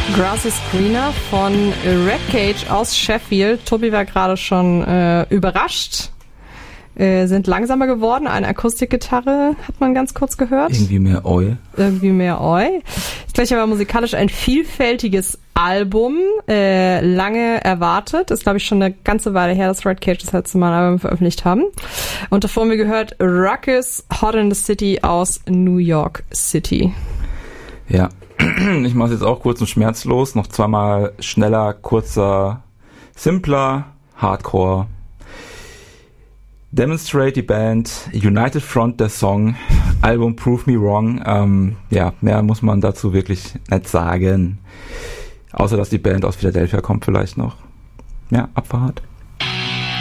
Grass is Greener von Red Cage aus Sheffield. Tobi war gerade schon überrascht. Sind langsamer geworden. Eine Akustikgitarre hat man ganz kurz gehört. Irgendwie mehr Oi. Ist gleich aber musikalisch ein vielfältiges Album. Lange erwartet. Ist, glaube ich, schon eine ganze Weile her, dass Red Cage das letzte Mal ein Album veröffentlicht haben. Und davor haben wir gehört Ruckus, Hot in the City aus New York City. Ja. Ich mache es jetzt auch kurz und schmerzlos. Noch zweimal schneller, kurzer, simpler, Hardcore. Demonstrate, die Band, United Front, der Song, Album Prove Me Wrong. Mehr muss man dazu wirklich nicht sagen. Außer, dass die Band aus Philadelphia kommt vielleicht noch. Ja, Abfahrt.